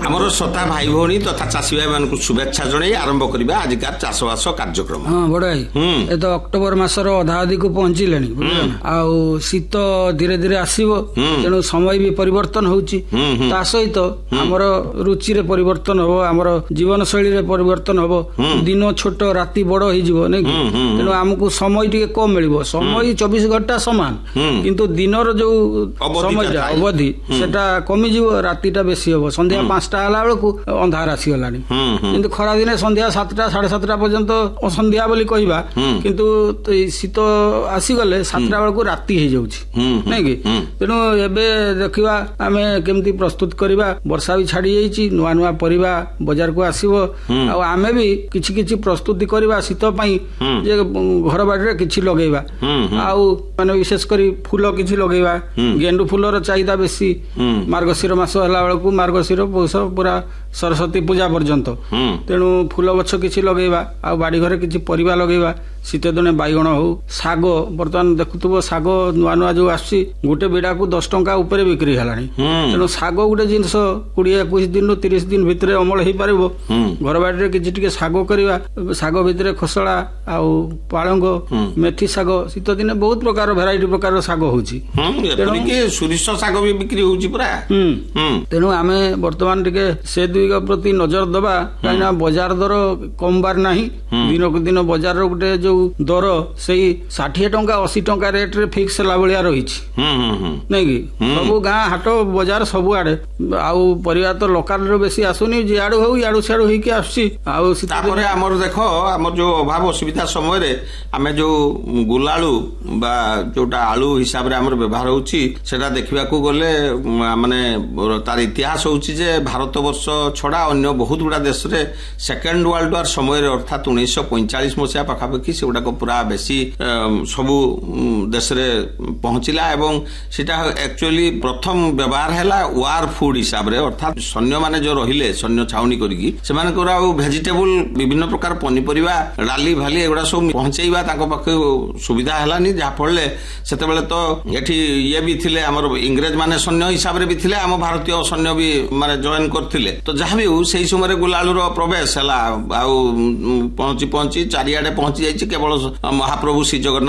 ଆମର ଶ୍ରୋତା ଭାଇ ଭଉଣୀ ତଥା ଚାଷୀ ଭାଇ ମାନଙ୍କୁ शुभेच्छा जणाई आरंभ करबा आजिकार चाषबास कार्यक्रम। हाँ बड़ भाई ए तो अक्टोबर मासर अधा अधिक पहुंचले आउ शीत धीरे धीरे आसीबो तेणु समय भी परिवर्तन होउची ता सहित हमर रुचि रे परिवर्तन हो हमर जीवन शैली रे परिवर्तन हो दिन छोट राति बड़ हो जिवो नै तेणु हमकु समय टिके कम मिलिबो समय 24 घंटा समान किंतु दिनर जो समय अवधि सेटा कमी जिवो रातिटा बेसी हो संध्या 5टा हला बेलकु अंधार आसी गलानी किंतु खरा दिन संध्या 7टा 7:30 पर्यंत असंध्या बोली कहबा किंतु शीत आसी गले 7टा बेलकु राति हे जाउची नै कि तेणु एबे देखिबा आमे केमती प्रस्तुत करबा वर्षा भी छाड़ी जाईची नुआ नुआ परिबा बाजार को आसीबो आ आमे भी किछि किछि प्रस्तुति करबा शीत पई जे घर बाड़ी रे किछि लगेबा आ माने विशेष करी फूल किछि लगेबा गेंडू फूलर चाहिदा बेसी मार्गशीर मास हला बेलकु मार्गशीर पौष पूरा सरस्वती पूजा पर्यंत तेणु फूल गछ किछि लगेबा आ बाड़ी घरे किछि परिबा लगेबा शीत दिने बैगण हो साग बर्तमान देखुथबो साग नुआ नुआ जो आसी गोटे बेड़ा को 10 टंका ऊपर बिक्री हलानी तेणु साग गोटे जिनस 20-21 दिन 30 दिन भितरे अमल हे पारिबो घर बाड़ी रे किछि टिके साग करबा साग भितरे खसला आ पाळंग मेथी साग शीत दिने बहुत प्रकार भेराइटी प्रकार साग होउची तेणु के सुरिस साग भी बिक्री होउची पूरा तेणु आमे वर्तमान टिके से दुई प्रति नजर दबा काइना बाजार दर कम बार नाही दिन को दिन बाजार रो गोटे जो दर सेई 60 टंका 80 टंका रेट रे फिक्स ला बलिया रहिछि नै कि सब गां हाट बाजार सब आडे आउ परिवार तो लोकल रो बेसी आसुनी जे आडू हो याडू छाडू होई के आसी आउ तापरे हमर देखो हमर जो अभाव असुविधा समय रे हमें जो गुलाळू बा जोटा आलू हिसाब रे हमर व्यवहार होउछि सेटा देखिबा को गले माने तार इतिहास होउछि जे भारत वर्ष छड़ा अन्य बहुत गुड़ा देश रे सेकेंड वर्ल्ड वार समय रे अर्थात 1945 मसिया पाखापाखि सेगुड़ा पूरा बेसी सबु देश रे पहुंचला एवं सेटा एक्चुअली प्रथम व्यवहार हैला वार फूड हिसाब रे अर्थात सैन्य माने जो रहिले सैन्य छाउनी करिकी सेमान कोरा वेजिटेबल विभिन्न प्रकार पनिपरिबा डाली भाली एगुड़ा सब पहुंचैबा ताको पाखे सुविधा हैलानी जा पड़ले सेते बेले तो एठी ये भी थिले हमर इंग्रेज माने सैन्य हिसाब रे भी थिले हम भारतीय सैन्य भी माने जॉइन करथिले तो जहाँ भी सेही समय गुलाळूर प्रवेश है पहुंची चारिआडे पहुंची जाइए केवल महाप्रभु श्री जगन्नाथ